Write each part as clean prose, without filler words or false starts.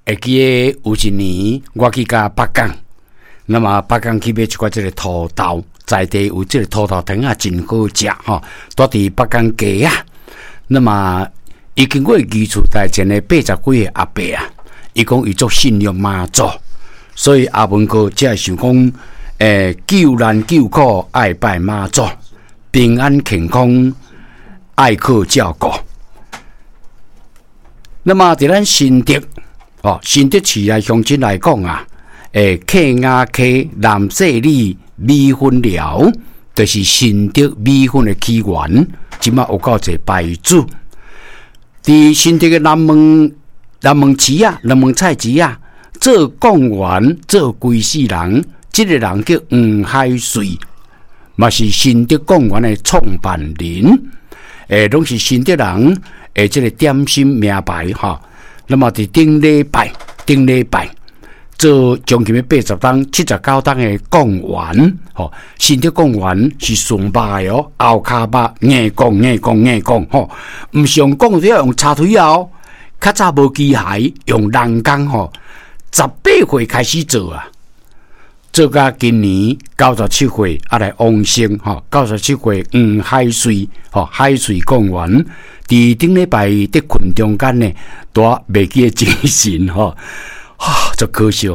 会记得有一年我去甲北港，那么北港去买一块这个土豆，在地有这个土豆汤啊，真好食吼，住伫北港街啊。那么伊经过基础台前的80几个阿伯啊，伊讲伊做信用妈祖，所以阿文哥才想讲，救难救苦爱拜妈祖，平安健康爱靠照顾。那么伫咱新竹新竹市啊乡亲来讲啊，客家溪南势里米粉寮，就是新竹米粉的起源。即马有够侪牌子，伫新竹的南门市啊、南门菜市啊，做公园做规世人，这个人叫黄海瑞，嘛是新竹公园的创办人，拢是新竹人，这个点心名牌哈。那么伫顶礼拜。做将近80档、79档的公园，新竹公园是上巴的后骹巴硬讲，唔是用讲要用插腿啊，较早无机械，用人工18岁开始做啊，做到今年97岁啊来往生97岁黄海瑞海瑞公园，伫顶礼拜伫群中间呢，大未记精神足可惜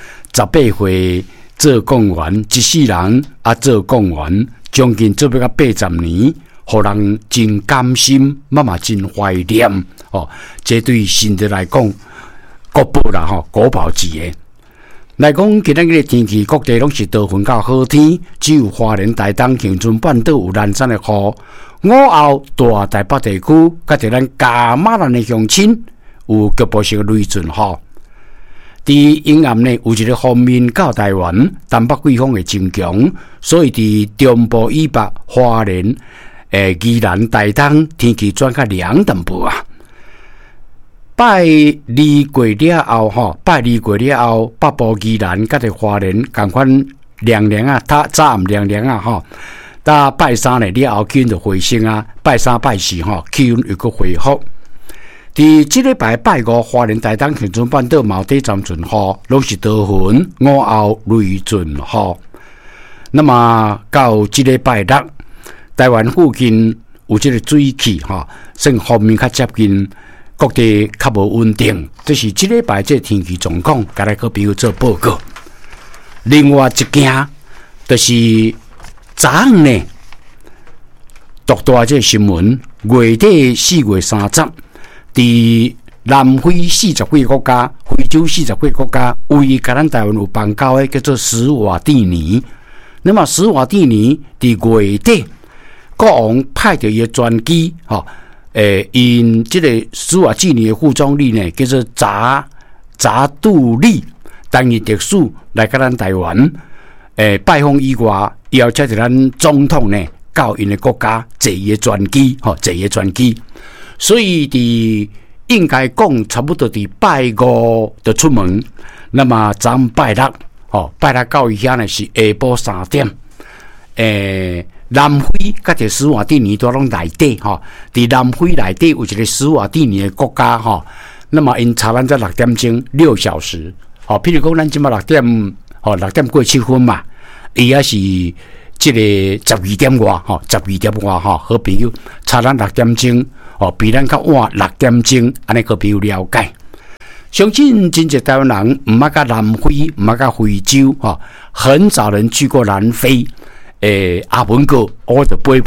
18岁做公园，一世人啊做公园，将近做要到80年，互人真甘心，嘛真怀念这对新竹来讲，国宝啦国宝级的。来讲今日的天气，各地拢是多云到好天，只有花莲、台东、恒春半岛有零散的雨。午后大台北地区，甲伫咱加马兰的乡亲有局部性的雷阵雨。伫阴暗呢，有一个方面到台湾，东北季风会增强，所以伫中部以北、花莲、宜兰、台东天气转较凉淡薄啊。拜二过了后，北部宜兰甲伫花莲共款凉凉啊，早暗凉凉啊到拜三呢了后，气温就回升啊。拜三、拜四气温又个恢复。伫即礼拜拜五，花莲、台东、恒春半岛毛底暂阵雨，拢是多云，午后雷阵雨。那么到即礼拜六，台湾附近有即个水汽算方面较接近，各地较无稳定。这是即礼拜这天气状况，甲咱个朋友做报告。另外一件就是昨暗呢，读大这新闻，月底4月30。伫南非40几个国家，非洲40几个国家，唯一甲咱台湾有邦交的叫做史瓦蒂尼。那么史瓦蒂尼伫月底，国王派着伊的专机，因这个史瓦蒂尼的副总理呢，叫做查杜利，担任特使来甲咱台湾，拜访以外，邀请着咱总统呢，到因的国家坐伊的专机，所以伫应该讲差不多伫拜五就出门，那么咱拜六到伊遐呢是下晡3點。南非甲伫史瓦蒂尼都拢内底伫南非内底有一个史瓦蒂尼的国家那么因差咱在6點鐘6小時譬如講咱即馬6點過7分嘛，伊也是即個12點外好朋友差咱6點鐘。比咱较晚6點鐘，安尼個比較了解。相信真濟台灣人唔捌甲南非，唔捌甲非洲，很少人去過南非。阿文哥，我就飛，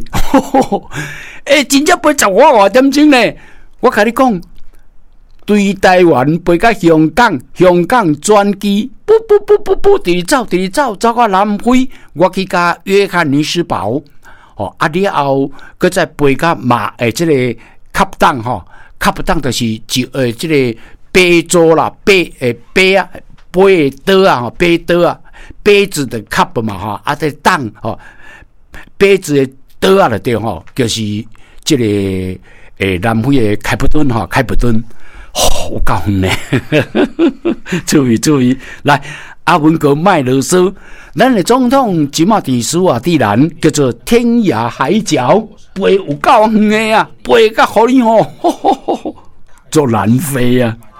真正飛15外點鐘呢？我甲你講，對台灣飛到香港轉機，不，直走到南非，我去甲約翰尼斯堡。了後，佮再飛到這個卡普當就是即個杯座啦，杯子的 cup 嘛在當杯子的刀啊對就是即個南非的開普敦有夠遠呢，注意，來。阿文哥賣囉嗦，咱的總統即馬伫史瓦蒂蘭叫做天涯海角，飛有夠遠的啊，飛到互你做南非啊！